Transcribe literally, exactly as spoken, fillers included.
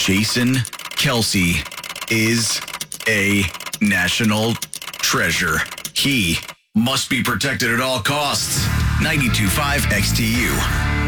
Jason Kelce is a national treasure. He must be protected at all costs. ninety-two point five X T U.